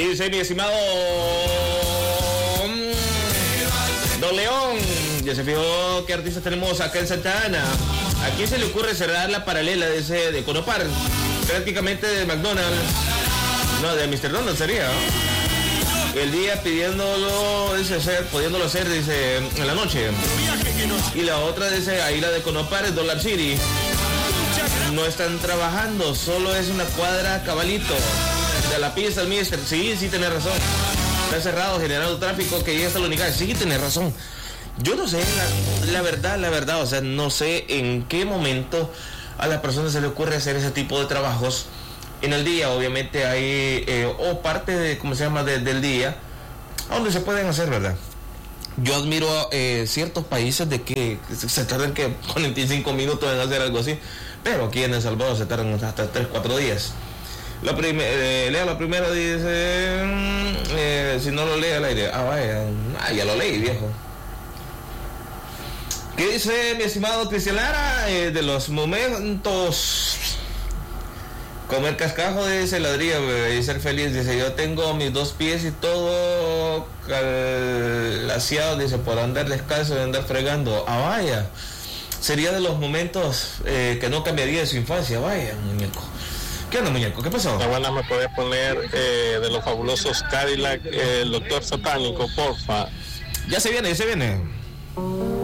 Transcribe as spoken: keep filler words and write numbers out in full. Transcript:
Dice mi estimado Don León, ya se fijó qué artistas tenemos acá en Santa Ana. ¿A quién se le ocurre cerrar la paralela de ese de Conopar? Prácticamente de McDonald's. No, de mister Donald sería, ¿no? El día pidiéndolo, dice, hacer, pudiéndolo hacer, dice, en la noche. Y la otra dice, ahí la de Conopar es Dollar City. No están trabajando, solo es una cuadra cabalito. De la pista al mister. Sí, sí, tenés razón. Está cerrado, generando tráfico que llega hasta la unidad. Sí, tenés razón. Yo no sé, la, la verdad, la verdad, o sea, no sé en qué momento a las personas se le ocurre hacer ese tipo de trabajos. En el día, obviamente, hay, eh, o parte de, ¿cómo se llama?, de, del día, donde se pueden hacer, ¿verdad? Yo admiro eh, ciertos países de que se tardan que cuarenta y cinco minutos en hacer algo así, pero aquí en El Salvador se tardan hasta tres, cuatro días. La prim- eh, lea la primera, dice, eh, si no lo lee al aire, ah, vaya, ah, ya lo leí, viejo. ¿Qué dice mi estimado Cristian Lara? Eh, de los momentos, comer cascajo, dice ladrillo, bebé, y ser feliz, dice, yo tengo mis dos pies y todo calaseado, dice, por andar descalzo y andar fregando, ah, vaya, sería de los momentos eh, que no cambiaría de su infancia, vaya, muñeco. ¿Qué onda, muñeco? ¿Qué pasó? La buena me puedes poner eh, de los fabulosos Cadillac, eh, el doctor satánico, porfa. Ya se viene, ya se viene.